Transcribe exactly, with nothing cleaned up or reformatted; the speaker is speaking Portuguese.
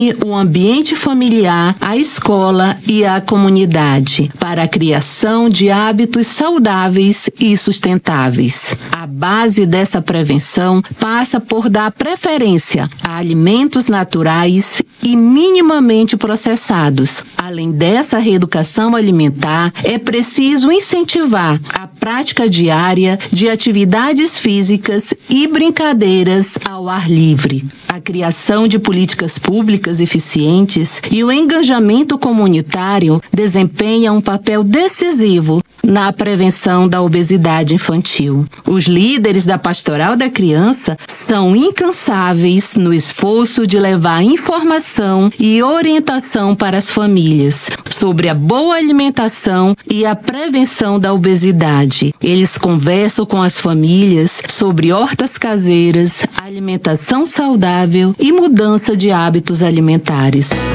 o ambiente familiar, a escola e a comunidade para a criação de hábitos saudáveis e sustentáveis. A base dessa prevenção passa por dar preferência a alimentos naturais e minimamente processados. Além dessa reeducação alimentar, é preciso incentivar a prática diária de atividades físicas e brincadeiras ao ar livre. A criação de políticas públicas eficientes e o engajamento comunitário desempenham um papel decisivo na prevenção da obesidade infantil. Os líderes da Pastoral da Criança são incansáveis no esforço de levar informação e orientação para as famílias sobre a boa alimentação e a prevenção da obesidade. Eles conversam com as famílias sobre hortas caseiras, alimentação saudável e mudança de hábitos alimentares.